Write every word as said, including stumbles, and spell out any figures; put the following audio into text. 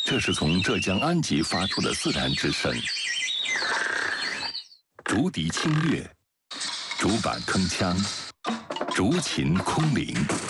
这是从浙江安吉发出的自然之声。竹笛清越，竹板铿锵，竹琴空灵。